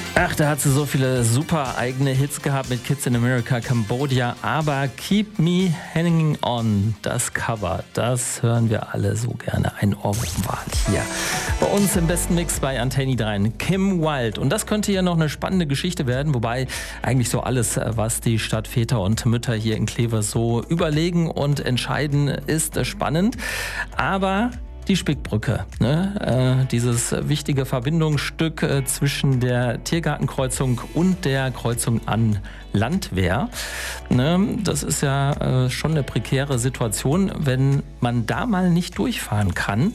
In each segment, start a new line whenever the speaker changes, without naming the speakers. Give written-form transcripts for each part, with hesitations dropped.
Ach, da hat sie so viele super eigene Hits gehabt mit Kids in America, Cambodia, aber Keep Me Hanging On, das Cover, das hören wir alle so gerne. Ein Ohrwurm hier bei uns im besten Mix bei Antenne 3, Kim Wilde. Und das könnte ja noch eine spannende Geschichte werden, wobei eigentlich so alles, was die Stadtväter und Mütter hier in Kleve so überlegen und entscheiden, ist spannend. Aber die Spickbrücke, ne? Dieses wichtige Verbindungsstück zwischen der Tiergartenkreuzung und der Kreuzung an Landwehr. Ne? Das ist ja schon eine prekäre Situation, wenn man da mal nicht durchfahren kann.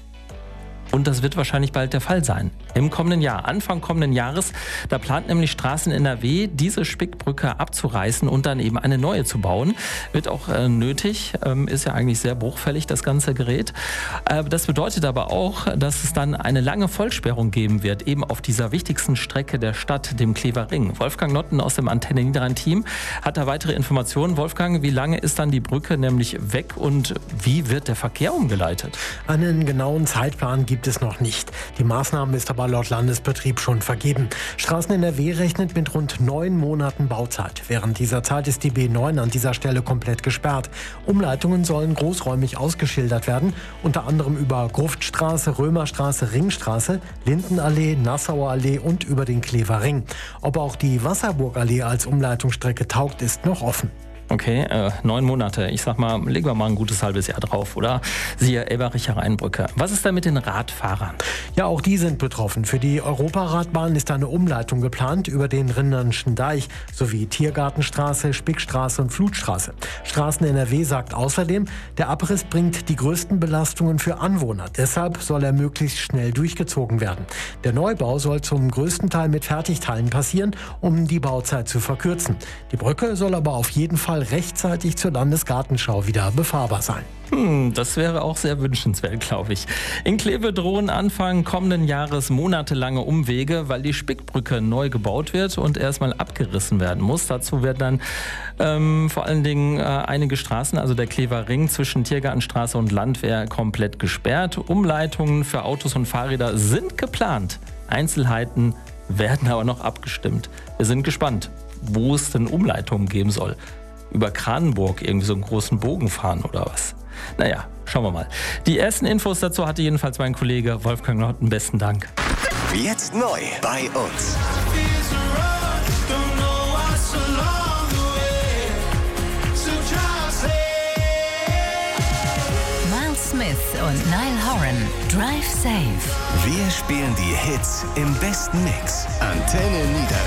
Und das wird wahrscheinlich bald der Fall sein. Im kommenden Jahr, Anfang kommenden Jahres, da plant nämlich Straßen NRW, diese Spickbrücke abzureißen und dann eben eine neue zu bauen. Wird auch nötig, ist ja eigentlich sehr bruchfällig, das ganze Gerät. Das bedeutet aber auch, dass es dann eine lange Vollsperrung geben wird, eben auf dieser wichtigsten Strecke der Stadt, dem Klever Ring. Wolfgang Notten aus dem Antenne Niederrhein-Team hat da weitere Informationen. Wolfgang, wie lange ist dann die Brücke nämlich weg und wie wird der Verkehr umgeleitet?
Einen genauen Zeitplan gibt es noch nicht. Die Maßnahme ist aber laut Landesbetrieb schon vergeben. Straßen NRW rechnet mit rund 9 Monaten Bauzeit. Während dieser Zeit ist die B9 an dieser Stelle komplett gesperrt. Umleitungen sollen großräumig ausgeschildert werden, unter anderem über Gruftstraße, Römerstraße, Ringstraße, Lindenallee, Nassauer Allee und über den Klever Ring. Ob auch die Wasserburgallee als Umleitungsstrecke taugt, ist noch offen.
Okay, 9 Monate. Ich sag mal, legen wir mal ein gutes halbes Jahr drauf, oder? Siehe Elbericher Rheinbrücke. Was ist da mit den Radfahrern?
Ja, auch die sind betroffen. Für die Europaradbahn ist eine Umleitung geplant über den Rinnernschen Deich sowie Tiergartenstraße, Spickstraße und Flutstraße. Straßen NRW sagt außerdem, der Abriss bringt die größten Belastungen für Anwohner. Deshalb soll er möglichst schnell durchgezogen werden. Der Neubau soll zum größten Teil mit Fertigteilen passieren, um die Bauzeit zu verkürzen. Die Brücke soll aber auf jeden Fall rechtzeitig zur Landesgartenschau wieder befahrbar sein.
Das wäre auch sehr wünschenswert, glaube ich. In Kleve drohen Anfang kommenden Jahres monatelange Umwege, weil die Spickbrücke neu gebaut wird und erstmal abgerissen werden muss. Dazu werden dann vor allen Dingen einige Straßen, also der Klever Ring zwischen Tiergartenstraße und Landwehr, komplett gesperrt. Umleitungen für Autos und Fahrräder sind geplant. Einzelheiten werden aber noch abgestimmt. Wir sind gespannt, wo es denn Umleitungen geben soll. Über Kranenburg irgendwie so einen großen Bogen fahren oder was? Naja, schauen wir mal. Die ersten Infos dazu hatte jedenfalls mein Kollege Wolfgang Notten. Besten Dank.
Jetzt neu bei uns.
Miles Smith und Niall Horan, Drive Safe.
Wir spielen die Hits im besten Mix. Antenne Niederrhein.